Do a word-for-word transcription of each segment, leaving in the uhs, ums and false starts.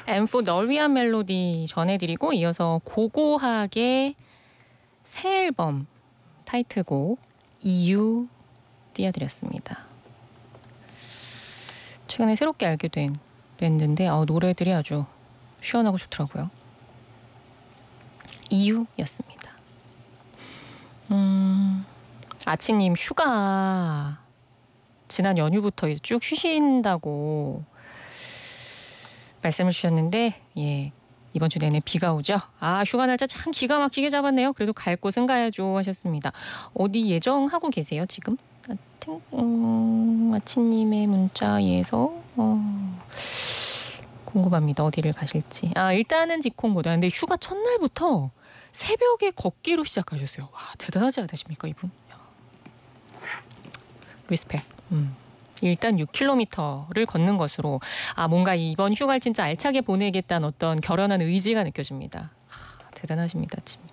And for 널 위한 멜로디 전해드리고 이어서 고고하게 새 앨범 타이틀곡 이유 띄워드렸습니다. 최근에 새롭게 알게 된 밴드인데 어, 노래들이 아주 시원하고 좋더라고요. 이유였습니다. 음, 아치님 휴가 지난 연휴부터 이제 쭉 쉬신다고 말씀을 주셨는데 예 이번 주 내내 비가 오죠. 아 휴가 날짜 참 기가 막히게 잡았네요. 그래도 갈 곳은 가야죠 하셨습니다. 어디 예정하고 계세요 지금? 음, 아치님의 문자에서 어, 궁금합니다. 어디를 가실지. 아 일단은 직콩보다 근데 휴가 첫날부터 새벽에 걷기로 시작하셨어요. 와 대단하지 않으십니까 이분? 리스펙. 음. 일단 육 킬로미터를 걷는 것으로 아 뭔가 이번 휴가를 진짜 알차게 보내겠다는 어떤 결연한 의지가 느껴집니다. 하, 대단하십니다. 진짜.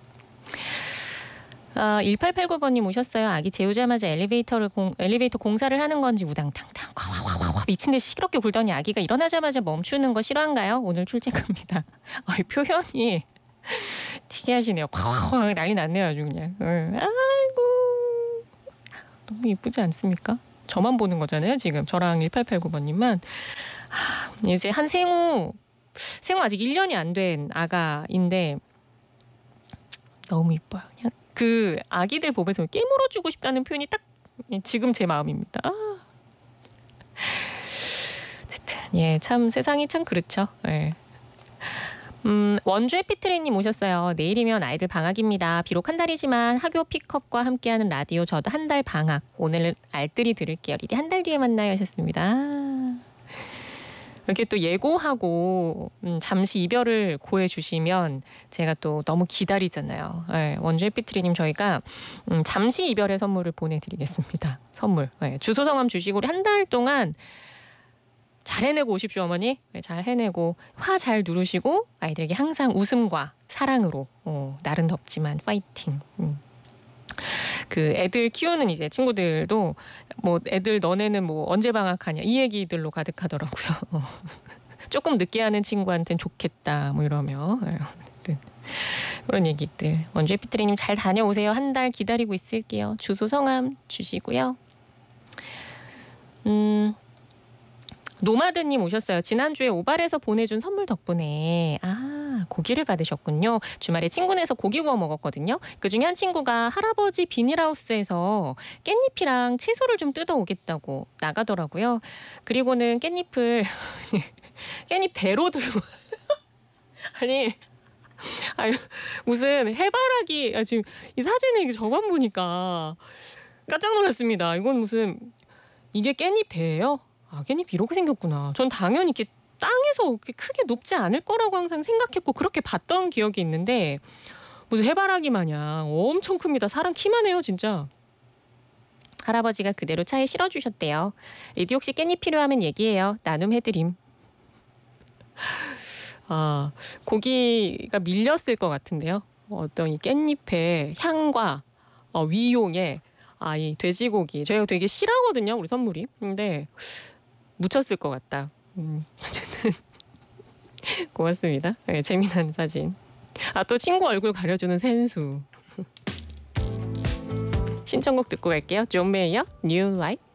아, 일팔팔구 번님 오셨어요. 아기 재우자마자 엘리베이터를 공, 엘리베이터 공사를 하는 건지 우당탕탕 와와와와 미친 듯이 시끄럽게 굴더니 아기가 일어나자마자 멈추는 거 싫어한가요? 오늘 출첵합니다. 아, 표현이 특이하시네요. 콱 난리 났네요 아주 그냥. 응. 아이고 너무 예쁘지 않습니까? 저만 보는 거잖아요 지금. 저랑 일팔팔구 번님만. 하, 이제 한 생후 생후 아직 일 년이 안 된 아가인데 너무 이뻐요. 그냥 그 아기들 보면서 깨물어주고 싶다는 표현이 딱 지금 제 마음입니다. 아. 예, 참 세상이 참 그렇죠. 예. 음, 원주 해피트레이님 오셨어요. 내일이면 아이들 방학입니다. 비록 한 달이지만 학교 픽업과 함께하는 라디오 저도 한 달 방학. 오늘 알뜰히 들을게요. 리디 한 달 뒤에 만나요 하셨습니다. 이렇게 또 예고하고 음, 잠시 이별을 고해주시면 제가 또 너무 기다리잖아요. 네, 원주 해피트리님 저희가 음, 잠시 이별의 선물을 보내드리겠습니다. 선물. 네, 주소 성함 주시고 한 달 동안 잘 해내고 오십시오 어머니. 네, 잘 해내고 화 잘 누르시고 아이들에게 항상 웃음과 사랑으로 어, 날은 덥지만 파이팅. 음. 그 애들 키우는 이제 친구들도 뭐 애들 너네는 뭐 언제 방학하냐 이 얘기들로 가득하더라고요. 조금 늦게 하는 친구한테는 좋겠다 뭐 이러며 그런 얘기들. 원주 해피트리님 잘 다녀오세요. 한 달 기다리고 있을게요. 주소 성함 주시고요. 음. 노마드님 오셨어요. 지난주에 오발에서 보내준 선물 덕분에 아 고기를 받으셨군요. 주말에 친구네서 고기 구워 먹었거든요. 그중에 한 친구가 할아버지 비닐하우스에서 깻잎이랑 채소를 좀 뜯어오겠다고 나가더라고요. 그리고는 깻잎을 깻잎 대로 들고 아니 아니 무슨 해바라기 아, 지금 이 사진에 저만 보니까 깜짝 놀랐습니다. 이건 무슨 이게 깻잎 대예요? 아, 깻잎 이렇게 생겼구나. 전 당연히 이렇게 땅에서 이렇게 크게 높지 않을 거라고 항상 생각했고 그렇게 봤던 기억이 있는데 무슨 해바라기 마냥 엄청 큽니다. 사람 키만 해요 진짜. 할아버지가 그대로 차에 실어주셨대요. 리디 혹시 깻잎 필요하면 얘기해요. 나눔해드림. 아, 고기가 밀렸을 것 같은데요. 어떤 이 깻잎의 향과 어, 위용에 아, 이 돼지고기 저희가 되게 싫어하거든요. 우리 선물이. 근데 묻혔을 것 같다. 음, 어쨌든 고맙습니다. 네, 재미난 사진. 아, 또 친구 얼굴 가려주는 센수. 신청곡 듣고 갈게요. 존 메이어, New Light.